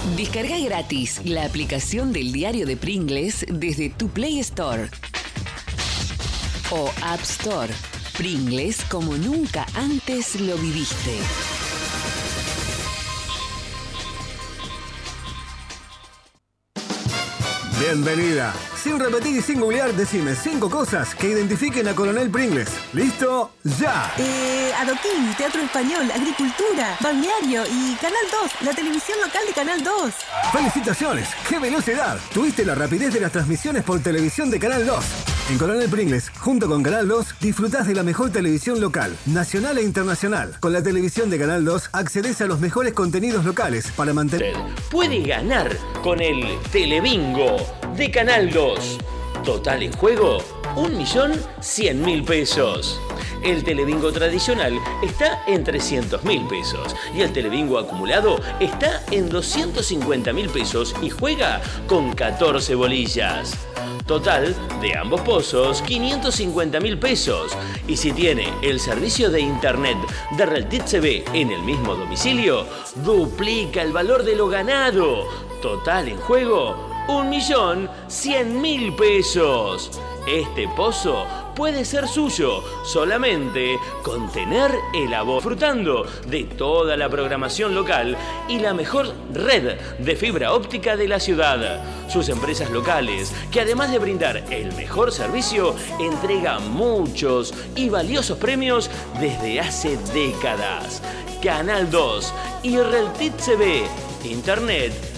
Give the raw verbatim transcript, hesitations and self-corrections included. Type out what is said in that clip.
Descarga gratis la aplicación del diario de Pringles desde tu Play Store o App Store. Pringles como nunca antes lo viviste. Bienvenida. Sin repetir y sin googlear, decime cinco cosas que identifiquen a Coronel Pringles. ¿Listo? ¡Ya! Eh, adoquín, teatro español, agricultura, balneario y Canal dos, la televisión local de Canal dos. ¡Felicitaciones! ¡Qué velocidad! Tuviste la rapidez de las transmisiones por televisión de Canal dos. En Coronel Pringles, junto con Canal dos, disfrutás de la mejor televisión local, nacional e internacional. Con la televisión de Canal dos, accedes a los mejores contenidos locales para mantener... Puede ganar con el Telebingo de Canal dos. Total en juego, un millón cien mil pesos. El Telebingo tradicional está en trescientos mil pesos y el Telebingo acumulado está en doscientos cincuenta mil pesos y juega con catorce bolillas. Total de ambos pozos, quinientos cincuenta mil pesos. Y si tiene el servicio de internet de Reltit C V en el mismo domicilio, duplica el valor de lo ganado. Total en juego, un millón cien mil pesos. Este pozo puede ser suyo solamente con tener el abono, disfrutando de toda la programación local y la mejor red de fibra óptica de la ciudad. Sus empresas locales, que además de brindar el mejor servicio, entregan muchos y valiosos premios desde hace décadas. Canal dos y Reltit C V, Internet